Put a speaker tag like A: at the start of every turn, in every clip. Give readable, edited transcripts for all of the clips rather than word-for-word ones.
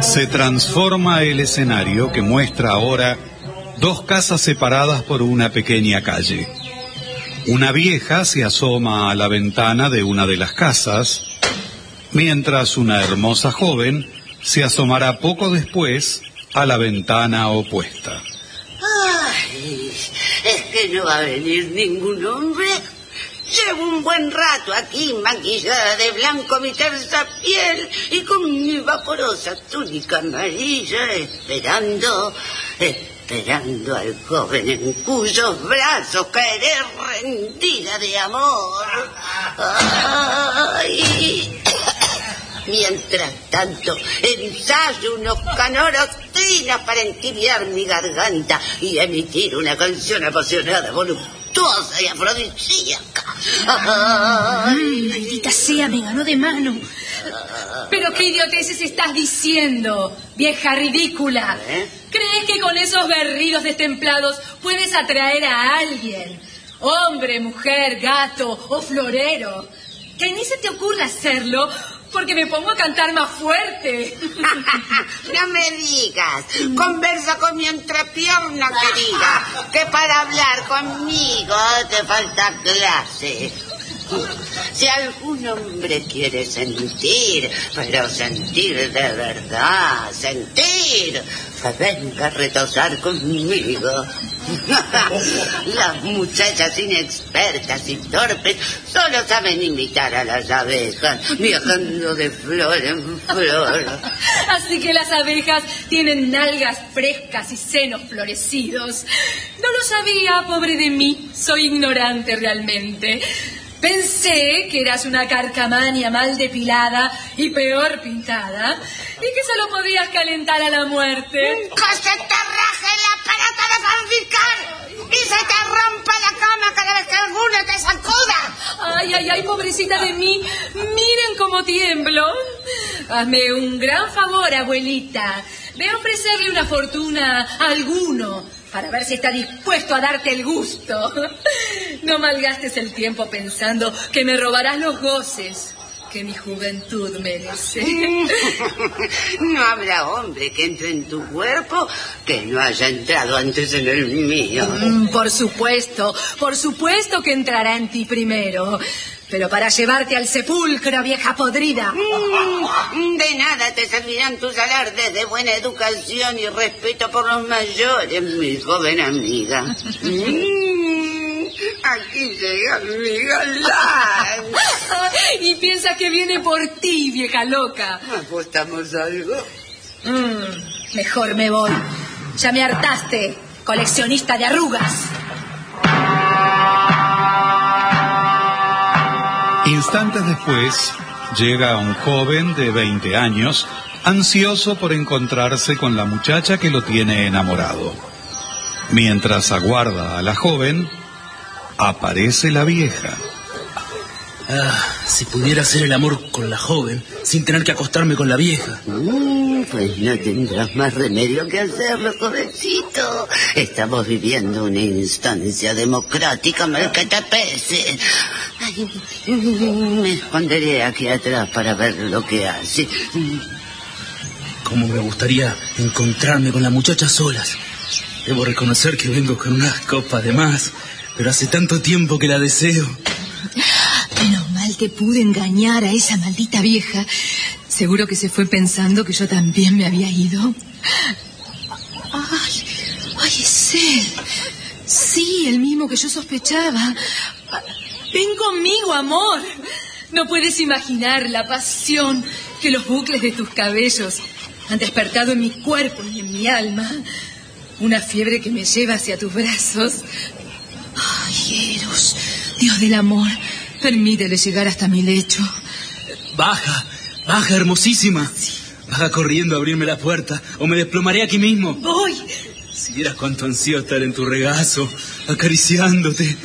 A: Se transforma el escenario que muestra ahora dos casas separadas por una pequeña calle. Una vieja se asoma a la ventana de una de las casas, mientras una hermosa joven se asomará poco después a la ventana opuesta.
B: Ay, es que no va a venir ningún hombre. Llevo un buen rato aquí, maquillada de blanco mi tersa piel y con mi vaporosa túnica amarilla, esperando al joven en cuyos brazos caeré rendida de amor. Ay. Mientras tanto, ensayo unos canorotinas para entibiar mi garganta y emitir una canción apasionada, voluptuosa y afrodisíaca.
C: Maldita sea, me ganó de mano. Pero qué idioteces estás diciendo, vieja ridícula. ¿Crees que con esos berridos destemplados puedes atraer a alguien? Hombre, mujer, gato o florero. Que ni se te ocurra hacerlo, porque me pongo a cantar más fuerte.
B: No me digas. Conversa con mi entrepierna querida, que para hablar conmigo te falta clase. Si algún hombre quiere sentir, pero sentir de verdad, sentir, que venga a retosar conmigo. Las muchachas inexpertas y torpes solo saben imitar a las abejas, viajando de flor en flor.
C: Así que las abejas tienen nalgas frescas y senos florecidos. No lo sabía, pobre de mí, soy ignorante realmente. Pensé que eras una carcamania mal depilada y peor pintada, y que solo podías calentar a la muerte.
B: ¡Que se te raje el aparato de fabricar y se te rompa la cama cada vez que alguno te sacuda!
C: Ay, ay, ay, pobrecita de mí, miren cómo tiemblo. Hazme un gran favor, abuelita. Ve a ofrecerle una fortuna a alguno, para ver si está dispuesto a darte el gusto. No malgastes el tiempo pensando que me robarás los goces que mi juventud merece.
B: No habrá hombre que entre en tu cuerpo que no haya entrado antes en el mío.
C: Por supuesto que entrará en ti primero. Pero para llevarte al sepulcro, vieja podrida.
B: De nada te servirán tus alardes de buena educación y respeto por los mayores, mi joven amiga. Aquí llega mi galán.
C: Y piensa que viene por ti, vieja loca.
B: ¿Apostamos algo?
C: Mejor me voy. Ya me hartaste, coleccionista de arrugas.
A: Instantes después, llega un joven de 20 años, ansioso por encontrarse con la muchacha que lo tiene enamorado. Mientras aguarda a la joven, aparece la vieja.
D: Si pudiera hacer el amor con la joven sin tener que acostarme con la vieja.
B: Pues no tendrás más remedio que hacerlo, jovencito. Estamos viviendo una instancia democrática, mal que te pese. Ay, me esconderé aquí atrás para ver lo que hace.
D: Cómo me gustaría encontrarme con la muchacha solas. Debo reconocer que vengo con unas copas de más, pero hace tanto tiempo que la deseo.
C: Menos mal que pude engañar a esa maldita vieja. Seguro que se fue pensando que yo también me había ido. Ay, es él. Sí, el mismo que yo sospechaba. Ven conmigo, amor. No puedes imaginar la pasión que los bucles de tus cabellos han despertado en mi cuerpo y en mi alma. Una fiebre que me lleva hacia tus brazos. Ay, Eros, Dios del amor, permítele llegar hasta mi lecho.
D: Baja, hermosísima. Sí. Baja corriendo a abrirme la puerta o me desplomaré aquí mismo.
C: Voy.
D: Si vieras cuánto ansío estar en tu regazo, acariciándote.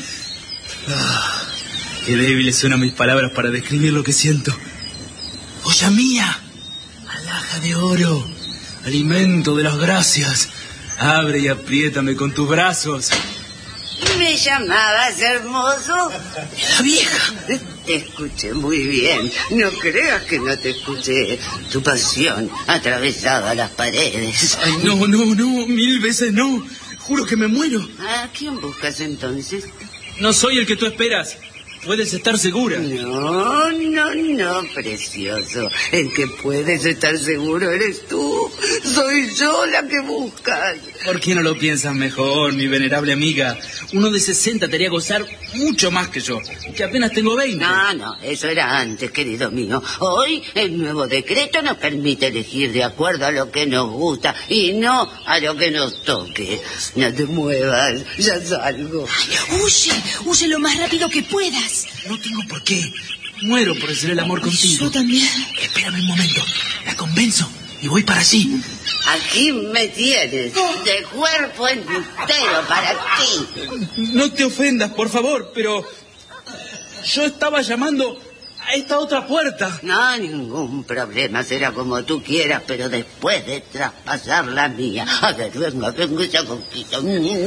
D: Qué débiles suenan mis palabras para describir lo que siento. ¡Olla mía! Alhaja de oro, alimento de las gracias. Abre y apriétame con tus brazos.
B: ¿Me llamabas hermoso?
D: La vieja.
B: Te escuché muy bien. No creas que no te escuché. Tu pasión atravesaba las paredes.
D: Ay, no, 1000 veces no. Juro que me muero.
B: ¿A quién buscas entonces?
D: No soy el que tú esperas. Puedes estar segura.
B: No, precioso. El que puedes estar seguro eres tú. Soy yo la que buscas.
D: ¿Por qué no lo piensas mejor, mi venerable amiga? Uno de 60 te haría gozar mucho más que yo, que apenas tengo 20.
B: No, eso era antes, querido mío. Hoy el nuevo decreto nos permite elegir de acuerdo a lo que nos gusta y no a lo que nos toque. No te muevas, ya salgo.
C: Ay, huye lo más rápido que puedas.
D: No tengo por qué. Muero por hacer el amor contigo.
C: Yo también.
D: Espérame un momento. La convenzo y voy para allí.
B: Aquí me tienes, de cuerpo entero para ti.
D: No te ofendas, por favor, pero yo estaba llamando a esta otra puerta.
B: No, ningún problema, será como tú quieras, pero después de traspasar la mía. A ver, vengo ya poquito.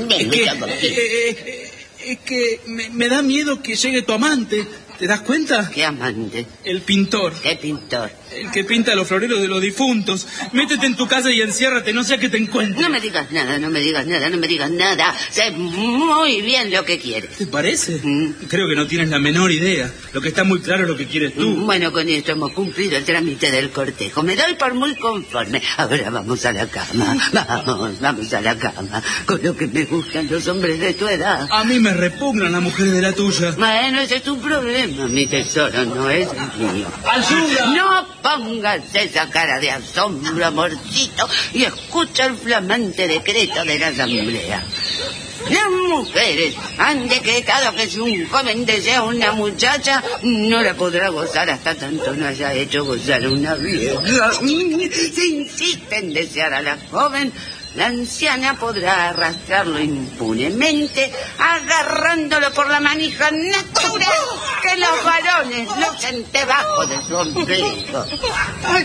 D: Es que me da miedo que llegue tu amante. ¿Te das cuenta?
B: ¿Qué amante?
D: El pintor.
B: ¿Qué pintor?
D: El que pinta los floreros de los difuntos. Métete en tu casa y enciérrate, no sea que te encuentre.
B: No me digas nada. Sé muy bien lo que quieres.
D: ¿Te parece? Creo que no tienes la menor idea. Lo que está muy claro es lo que quieres tú.
B: Bueno, con esto hemos cumplido el trámite del cortejo. Me doy por muy conforme. Ahora vamos a la cama. Vamos a la cama. Con lo que me gustan los hombres de tu edad.
D: A mí me repugnan las mujeres de la tuya.
B: Bueno, ese es tu problema, mi tesoro, no es el mío.
D: ¡Ayuda!
B: No pongas esa cara de asombro, amorcito, y escucha el flamante decreto de la asamblea. Las mujeres han decretado que si un joven desea a una muchacha, no la podrá gozar hasta tanto no haya hecho gozar a una vieja. Si insiste en desear a la joven, la anciana podrá arrastrarlo impunemente, agarrándolo por la manija natural que los varones lucen debajo de su ombligo.
D: Ay,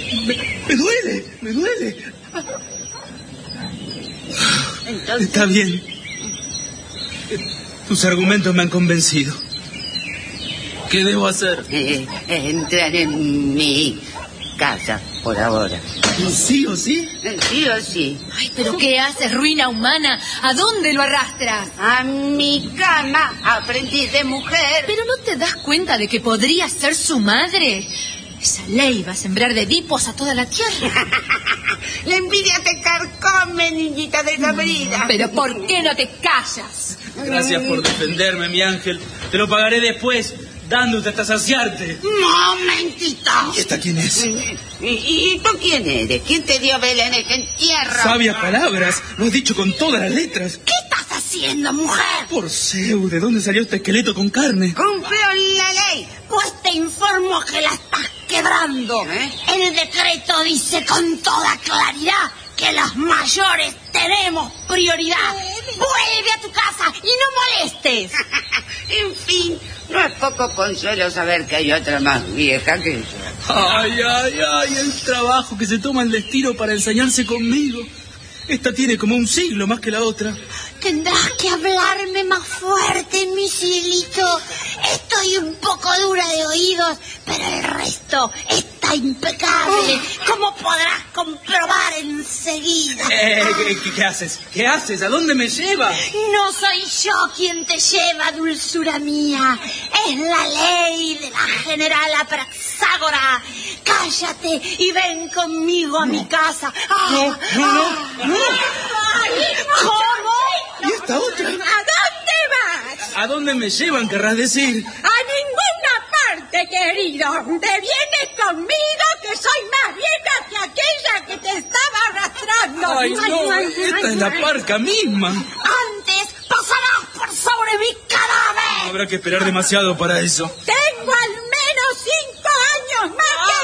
D: me duele.
B: Entonces,
D: está bien. Tus argumentos me han convencido. ¿Qué debo hacer?
B: entrar en mi casa por ahora.
D: ¿Sí o sí?
B: Sí o sí.
C: Ay, pero ¿qué haces, ruina humana? ¿A dónde lo arrastras?
B: A mi cama, aprendiz de mujer.
C: ¿Pero no te das cuenta de que podría ser su madre? Esa ley va a sembrar de Edipos a toda la tierra.
B: La envidia te carcome, niñita desabrida.
C: ¿Pero por qué no te callas?
D: Gracias por defenderme, mi ángel. Te lo pagaré después, dándote hasta saciarte.
B: ¡Momentito!
D: ¿Y esta quién es?
B: ¿Y tú quién eres? ¿Quién te dio vela en este entierro?
D: Sabias palabras, lo has dicho con todas las letras.
B: ¿Qué estás haciendo, mujer?
D: Por Zeus, ¿de dónde salió este esqueleto con carne?
B: ¡Cumplió la ley!
E: Pues te informo que la estás quebrando. El decreto dice con toda claridad que los mayores tenemos prioridad. Vuelve a tu casa y no molestes.
B: En fin, no es poco consuelo saber que hay otra más vieja que yo.
D: Ay, el trabajo que se toma el destino para ensañarse conmigo. Esta tiene como un siglo más que la otra.
E: Tendrás que hablarme más fuerte, mi cielito. Estoy un poco dura de oídos, pero el resto está impecable, como podrás comprobar enseguida.
D: ¿Qué haces? ¿Qué haces? ¿A dónde me llevas?
E: No soy yo quien te lleva, dulzura mía. Es la ley de la general Apraxágora. Cállate y ven conmigo a mi casa.
D: No.
E: ¿Cómo?
D: ¿Y esta otra?
E: ¿A dónde vas?
D: ¿A dónde me llevan, querrás decir?
E: A ninguna parte, querido. Te vienes conmigo, que soy más vieja que aquella que te estaba arrastrando.
D: Ay, no, esta es la parca misma.
E: Antes pasarás por sobre mi cadáver.
D: Habrá que esperar demasiado para eso.
E: Tengo al menos 5 años más que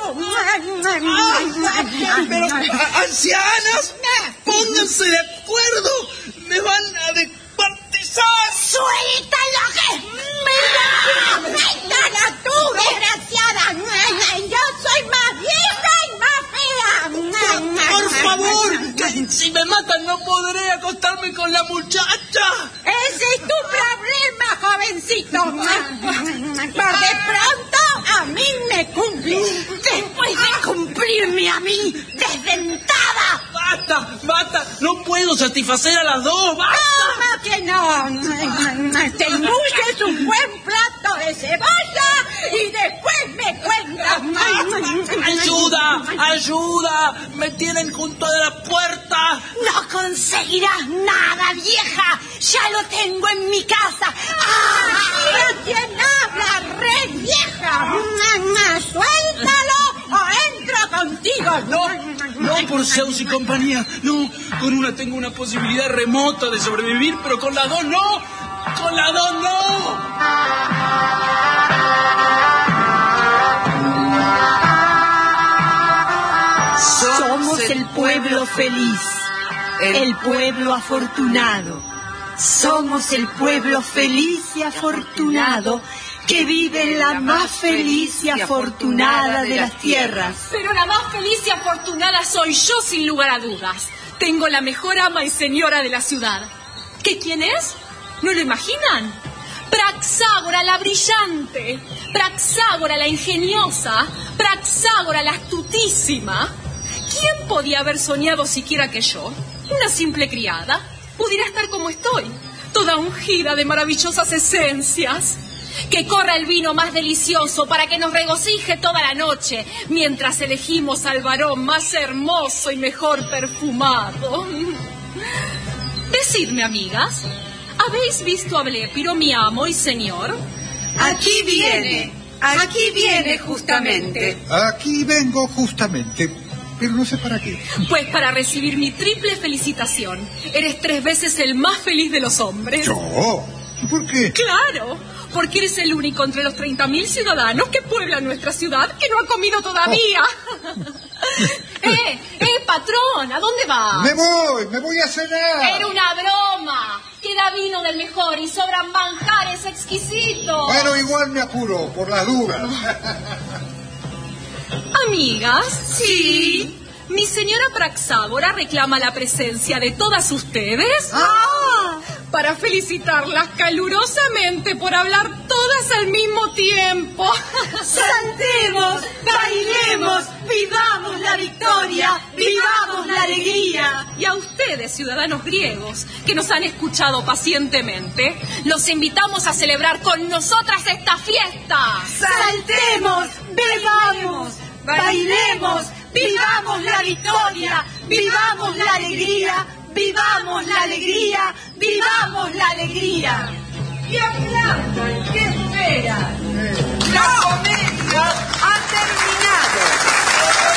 E: tú.
D: Pero, ancianas, pónganse de acuerdo. Me van a descuartizar.
E: ¡Suelta lo que es mío! ¡Déjala tú, desgraciada! Yo soy más vieja y más fea.
D: Por favor, que si me matan no podré acostarme con la muchacha.
E: ese es tu problema, jovencito. Por de pronto, a mí me cumple. Después de cumplirme a mí, desdentada.
D: ¡Basta! ¡No puedo satisfacer a las dos! ¡Basta!
E: ¿Cómo que no? Te embulles un buen plato de cebolla y después me cuentas.
D: ¡Ayuda! ¡Me tienen junto a la puerta!
E: No conseguirás nada, vieja. Ya lo tengo en mi casa. ¿Quién habla, re vieja? Suéltalo o entro contigo.
D: No, por Zeus y compañía. No, con una tengo una posibilidad remota de sobrevivir, pero con las dos no. ¡Con las dos no!
E: Somos el pueblo feliz, el pueblo afortunado. Somos el pueblo feliz y afortunado que vive en la más feliz y afortunada de las tierras.
C: Pero la más feliz y afortunada soy yo, sin lugar a dudas. Tengo la mejor ama y señora de la ciudad. ¿Qué quién es? ¿No lo imaginan? Praxágora la brillante, Praxágora la ingeniosa, Praxágora la astutísima. ¿Quién podía haber soñado siquiera que yo, una simple criada, pudiera estar como estoy, toda ungida de maravillosas esencias? Que corra el vino más delicioso para que nos regocije toda la noche, mientras elegimos al varón más hermoso y mejor perfumado. Decidme, amigas, ¿habéis visto a Blépiro, mi amo y señor?
B: Aquí viene justamente.
F: Aquí vengo justamente, pero no sé para qué.
C: Pues para recibir mi triple felicitación. Eres 3 veces el más feliz de los hombres.
F: ¿Yo? ¿Por qué?
C: Claro, porque eres el único entre los 30.000 ciudadanos que pueblan nuestra ciudad que no ha comido todavía. Patrón, ¿a dónde vas?
F: Me voy a cenar.
C: Era una broma. Queda vino del mejor y sobran manjares exquisitos.
F: Pero igual me apuro, por las dudas.
C: Amigas, sí. Mi señora Praxágora reclama la presencia de todas ustedes para felicitarlas calurosamente por hablar todas al mismo tiempo.
E: Saltemos, bailemos, vivamos la victoria, vivamos la alegría.
C: Y a ustedes, ciudadanos griegos, que nos han escuchado pacientemente, los invitamos a celebrar con nosotras esta fiesta.
E: Saltemos, bebamos, bailemos, vivamos la victoria, vivamos la alegría, vivamos la alegría, vivamos la alegría.
B: ¿Qué aplaudan? ¿Qué esperan? La comedia ha terminado.